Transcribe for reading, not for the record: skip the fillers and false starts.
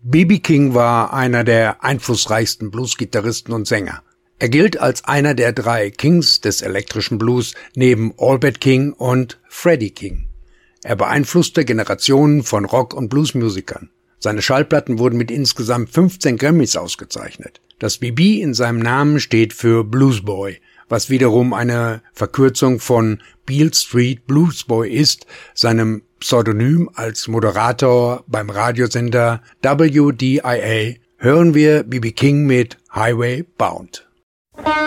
B.B. King war einer der einflussreichsten Bluesgitarristen und Sänger. Er gilt als einer der 3 Kings des elektrischen Blues neben Albert King und Freddie King. Er beeinflusste Generationen von Rock- und Bluesmusikern. Seine Schallplatten wurden mit insgesamt 15 Grammys ausgezeichnet. Das B.B. in seinem Namen steht für Bluesboy, was wiederum eine Verkürzung von Beale Street Bluesboy ist, seinem Pseudonym als Moderator beim Radiosender WDIA. Hören wir B.B. King mit Highway Bound.